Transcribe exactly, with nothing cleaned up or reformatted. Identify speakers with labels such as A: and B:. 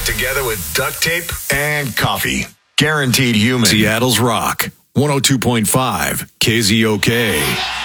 A: together with duct tape and coffee. Guaranteed human.
B: Seattle's Rock, one oh two point five K Z O K.